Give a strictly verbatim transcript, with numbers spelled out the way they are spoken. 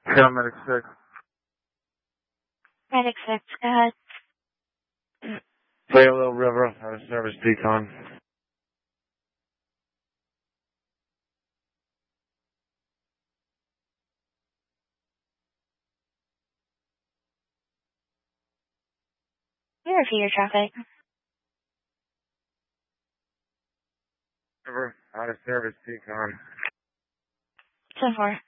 Paramedic six. Medic six, go ahead. Fayetteville River, out of service decon. Can you repeat your traffic? River, out of service decon. ten four.